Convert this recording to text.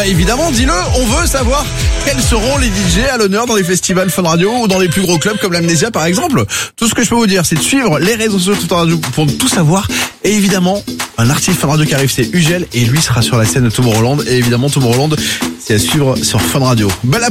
bah évidemment, dis-le, on veut savoir quels seront les DJ à l'honneur dans les festivals Fun Radio ou dans les plus gros clubs comme l'Amnésia par exemple. Tout ce que je peux vous dire, c'est de suivre les réseaux sociaux de Fun Radio pour tout savoir. Et évidemment, un artiste Fun Radio qui arrive, c'est Ugel, et lui sera sur la scène de Tomorrowland. Et évidemment, Tomorrowland, c'est à suivre sur Fun Radio. Belle